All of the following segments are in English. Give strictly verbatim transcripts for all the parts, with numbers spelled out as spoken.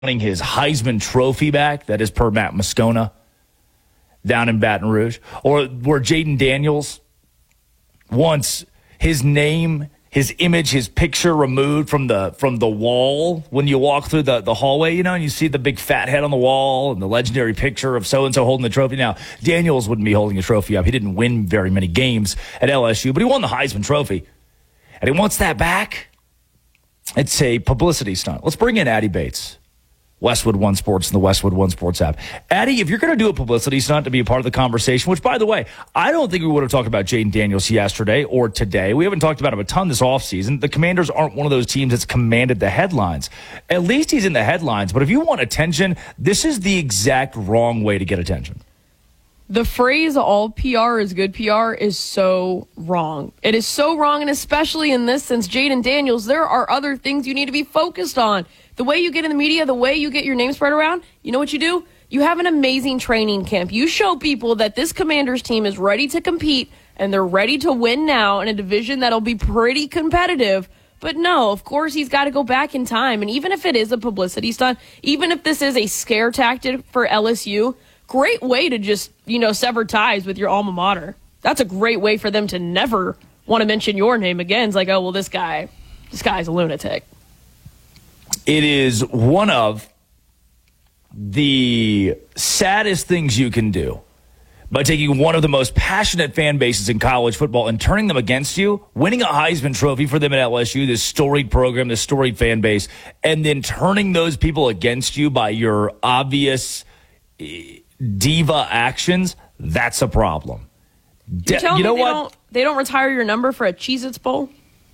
wanting his Heisman Trophy back. That is per Matt Moscona down in Baton Rouge. Or where Jayden Daniels wants his name, his image, his picture removed from the from the wall when you walk through the, the hallway, you know, and you see the big fat head on the wall and the legendary picture of so-and-so holding the trophy. Now, Daniels wouldn't be holding a trophy up. He didn't win very many games at L S U, but he won the Heisman Trophy. And he wants that back. It's a publicity stunt. Let's bring in Addy Bates, Westwood One Sports and the Westwood One Sports app. Addy, if you're going to do a publicity stunt to be a part of the conversation, which, by the way, I don't think we would have talked about Jayden Daniels yesterday or today. We haven't talked about him a ton this offseason. The Commanders aren't one of those teams that's commanded the headlines. At least he's in the headlines. But if you want attention, this is the exact wrong way to get attention. The phrase all P R is good P R is so wrong. It is so wrong, and especially in this sense, Jayden Daniels, there are other things you need to be focused on. The way you get in the media, the way you get your name spread around, you know what you do? You have an amazing training camp. You show people that this Commanders team is ready to compete, and they're ready to win now in a division that'll be pretty competitive. But no, of course, he's got to go back in time. And even if it is a publicity stunt, even if this is a scare tactic for L S U, great way to just, you know, sever ties with your alma mater. That's a great way for them to never want to mention your name again. It's like, oh, well, this guy, this guy's a lunatic. It is one of the saddest things you can do by taking one of the most passionate fan bases in college football and turning them against you, winning a Heisman Trophy for them at L S U, this storied program, this storied fan base, and then turning those people against you by your obvious diva actions. That's a problem. You're telling you know me they what? Don't, they don't retire your number for a Cheez-Its Bowl?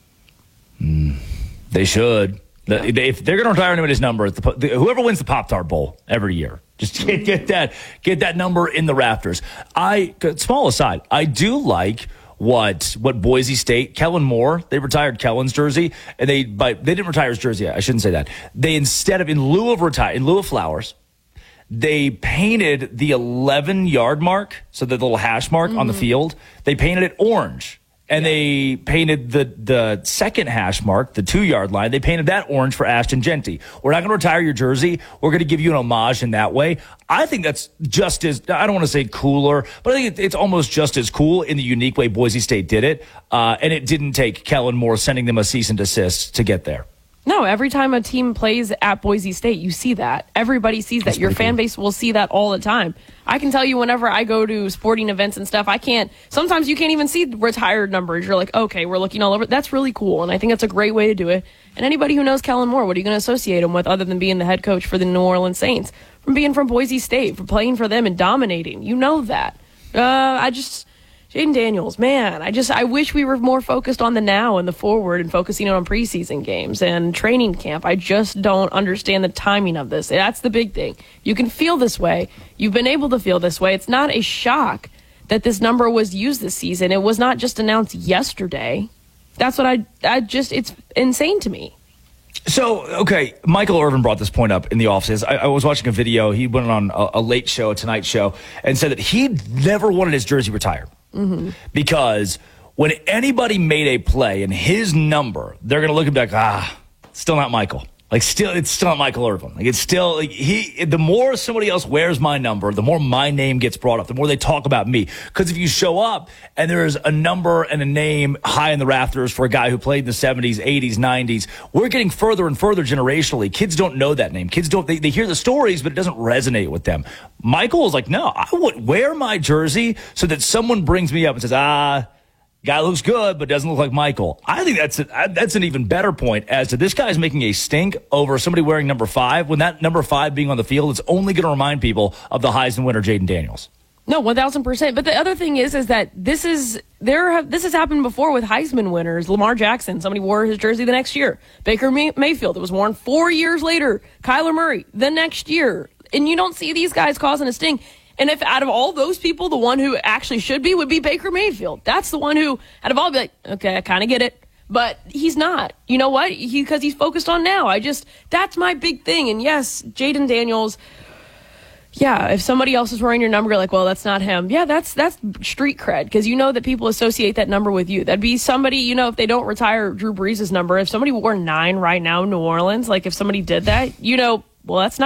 Mm, they should. The, if they're going to retire anybody's number, the, the, whoever wins the Pop-Tart Bowl every year, just get, get that get that number in the rafters. I small aside, I do like what what Boise State, Kellen Moore, they retired Kellen's jersey, and they but they didn't retire his jersey. I shouldn't say that. They instead of in lieu of retire in lieu of flowers, they painted the eleven yard mark, so the little hash mark mm-hmm. on the field. They painted it orange. And yeah. they painted the, the second hash mark, the two-yard line. They painted that orange for Ashton Genty. We're not going to retire your jersey. We're going to give you an homage in that way. I think that's just as, I don't want to say cooler, but I think it's almost just as cool in the unique way Boise State did it. Uh, and it didn't take Kellen Moore sending them a cease and desist to get there. No, every time a team plays at Boise State, you see that. Everybody sees that. Your fan base will see that all the time. I can tell you whenever I go to sporting events and stuff, I can't, sometimes you can't even see retired numbers. You're like, okay, we're looking all over. That's really cool, and I think that's a great way to do it. And anybody who knows Kellen Moore, what are you going to associate him with other than being the head coach for the New Orleans Saints? From being from Boise State, from playing for them and dominating. You know that. Uh, I just... Jayden Daniels, man, I just I wish we were more focused on the now and the forward and focusing on preseason games and training camp. I just don't understand the timing of this. That's the big thing. You can feel this way. You've been able to feel this way. It's not a shock that this number was used this season. It was not just announced yesterday. That's what I I just it's insane to me. So, okay, Michael Irvin brought this point up in the office. I, I was watching a video. He went on a, a late show, a Tonight Show, and said that he never wanted his jersey retired. Mm-hmm. Because when anybody made a play and his number, they're going to look and be like, ah, still not Michael. Like, still, it's still not Michael Irvin. Like, it's still, like, he, the more somebody else wears my number, the more my name gets brought up, the more they talk about me. Because if you show up and there's a number and a name high in the rafters for a guy who played in the seventies, eighties, nineties, we're getting further and further generationally. Kids don't know that name. Kids don't, they, they hear the stories, but it doesn't resonate with them. Michael is like, no, I would wear my jersey so that someone brings me up and says, ah, guy looks good, but doesn't look like Michael. I think that's a, that's an even better point as to this guy's making a stink over somebody wearing number five. When that number five being on the field, it's only going to remind people of the Heisman winner, Jayden Daniels. No, one thousand percent. But the other thing is, is that this is there. Have, this has happened before with Heisman winners. Lamar Jackson, somebody wore his jersey the next year. Baker May- Mayfield, it was worn four years later. Kyler Murray, the next year. And you don't see these guys causing a stink. And if out of all those people, the one who actually should be would be Baker Mayfield. That's the one who, out of all, be like, okay, I kind of get it. But he's not. You know what? He Because he's focused on now. I just, that's my big thing. And yes, Jayden Daniels, yeah, if somebody else is wearing your number, you're like, well, that's not him. Yeah, that's that's street cred, because you know that people associate that number with you. That'd be somebody, you know, if they don't retire Drew Brees' number, if somebody wore nine right now in New Orleans, like if somebody did that, you know, Well, that's not